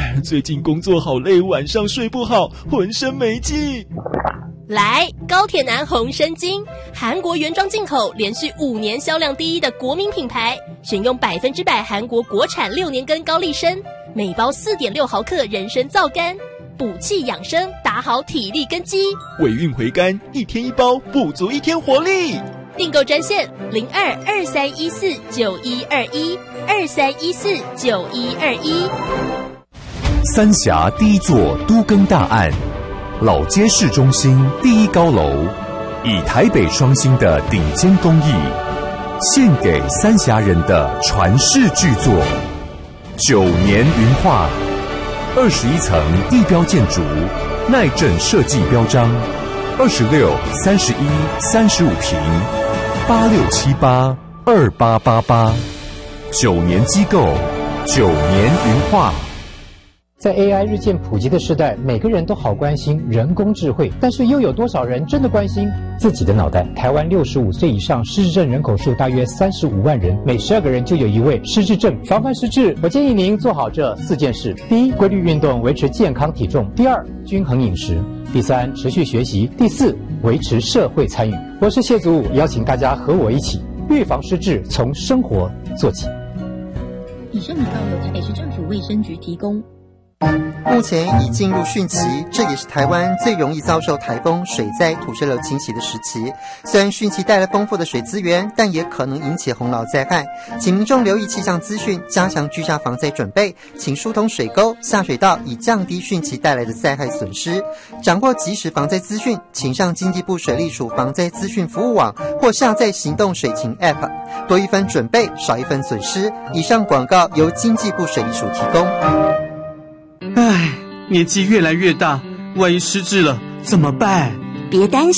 最近工作好累，晚上睡不好，浑身没劲。 来，高铁男红参精，韩国原装进口，连续5年销量第一的国民品牌，选用100%韩国国产6年根高丽参，每包4.6毫克人参皂苷，补气养生，打好体力根基。 尾韵回甘，1天1包，补足1天活力。 订购专线02-2314-9121，2314-9121。 三峡第一座都更大案，老街市中心第一高楼，以台北双星的顶尖工艺，献给三峡人的传世巨作9年云画，21层地标建筑，耐震设计标章，26、31、35坪，86782888，9年机构，9年云画。 在 AI 日渐普及的时代，每个人都好关心人工智慧，但是又有多少人真的关心自己的脑袋？台湾65岁以上失智症人口数大约35万人，每12个人就有1位失智症。防范失智，我建议您做好这4件事：第一，规律运动，维持健康体重；第二，均衡饮食；第三，持续学习；第四，维持社会参与。我是谢祖武，邀请大家和我一起预防失智，从生活做起。 以上广告由台北市政府卫生局提供。 目前已进入汛期，这也是台湾最容易遭受台风、水灾、土石流侵袭的时期。虽然汛期带来丰富的水资源，但也可能引起洪涝灾害，请民众留意气象资讯，加强居家防灾准备，请疏通水沟、下水道，以降低汛期带来的灾害损失。掌握即时防灾资讯，请上经济部水利署防灾资讯服务网或下载行动水情 App， 多一分准备，少一分损失。以上广告由经济部水利署提供。 唉，年纪越来越大，万一失智了怎么办？ 别担心。